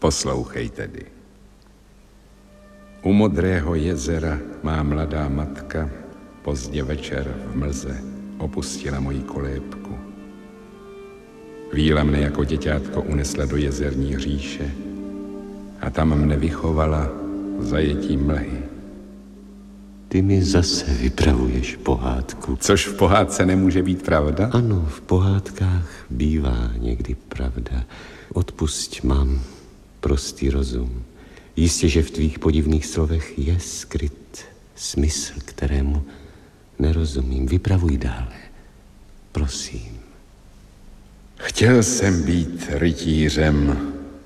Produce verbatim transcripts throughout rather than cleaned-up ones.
Poslouchej tedy. U modrého jezera má mladá matka pozdě večer v mlze opustila moji kolébku. Víla mne jako děťátko unesla do jezerní říše a tam mne vychovala v zajetí mlhy. Ty mi zase vypravuješ pohádku. Což v pohádce nemůže být pravda? Ano, v pohádkách bývá někdy pravda. Odpusť, mám prostý rozum. Jistě, že v tvých podivných slovech je skryt smysl, kterému nerozumím. Vypravuj dále, prosím. Chtěl jsem být rytířem.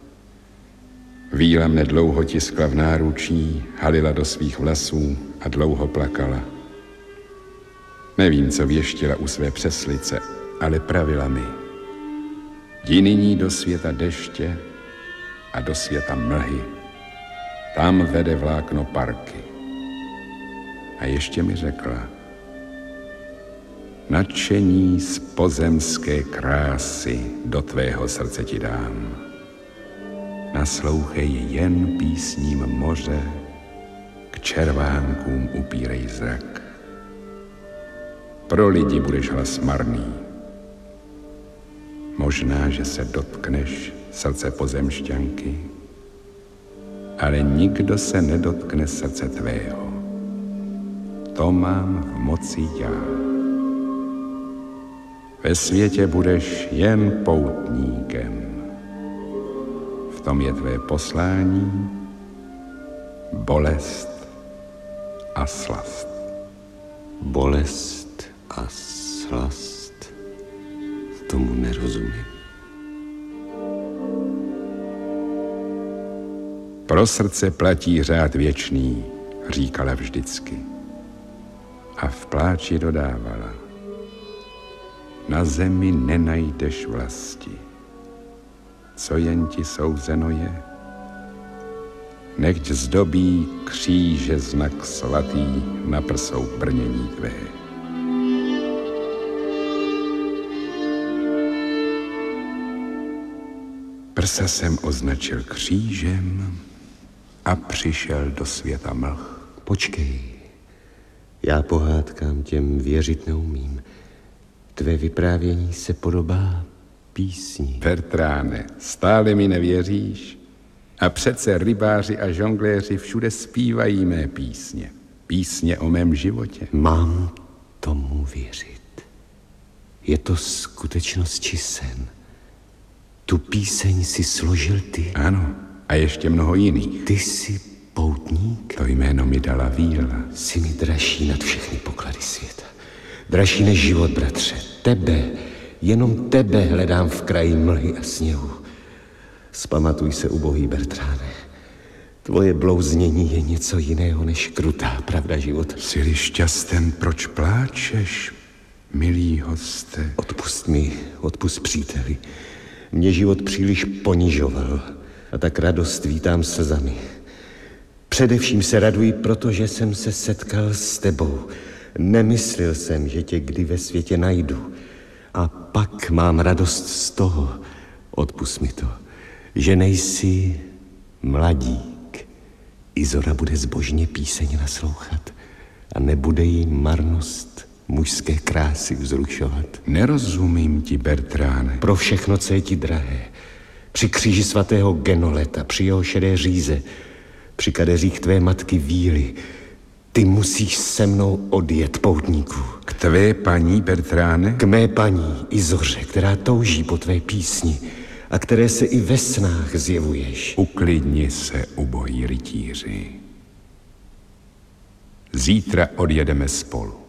Víla mne dlouho tiskla v náručí, halila do svých vlasů a dlouho plakala. Nevím, co věštila u své přeslice, ale pravila mi. Jdi nyní do světa deště a do světa mlhy. Tam vede vlákno parky. A ještě mi řekla, nadšení z pozemské krásy do tvého srdce ti dám. Naslouchej jen písním moře, k červánkům upírej zrak. Pro lidi budeš hlas marný. Možná, že se dotkneš srdce pozemšťanky, ale nikdo se nedotkne srdce tvého. To mám v moci já. Ve světě budeš jen poutníkem. V tom je tvé poslání, bolest a slast. Bolest a slast, tomu nerozumím. Pro srdce platí řád věčný, říkala vždycky. A v pláči dodávala. Na zemi nenajdeš vlasti. Co jen ti souzeno je? Nechť zdobí kříže znak svatý na prsou brnění tvé. Prsa jsem označil křížem a přišel do světa mlh. Počkej, já pohádkám těm věřit neumím. Tvé vyprávění se podobá písni. Bertráne, stále mi nevěříš? A přece rybáři a žongléři všude zpívají mé písně. Písně o mém životě. Mám tomu věřit. Je to skutečnost či sen? Tu píseň si složil ty? Ano, a ještě mnoho jiných. Ty jsi poutník? To jméno mi dala Víla. Jsi mi dražší nad všechny poklady světa. Dražší než život, bratře. Tebe, jenom tebe hledám v kraji mlhy a sněhu. Vzpamatuj se, ubohý Bertráne. Tvoje blouznění je něco jiného než krutá pravda života. Jsi-li šťasten, proč pláčeš, milý hoste? Odpust mi, odpust příteli. Mě život příliš ponižoval a tak radost vítám slzami. Především se raduji, protože jsem se setkal s tebou. Nemyslel jsem, že tě kdy ve světě najdu. A pak mám radost z toho, odpust mi to, že nejsi mladík. Izora bude zbožně píseň naslouchat a nebude jí marnost mužské krásy vzrušovat. Nerozumím ti, Bertráne. Pro všechno, co je ti drahé. Při kříži svatého Genoleta, při jeho šedé říze, při kadeřích tvé matky Víly, ty musíš se mnou odjet, poutníku. K tvé paní, Bertráne? K mé paní Izoře, která touží po tvé písni a které se i ve snách zjevuješ. Uklidni se, ubohý rytíři. Zítra odjedeme spolu.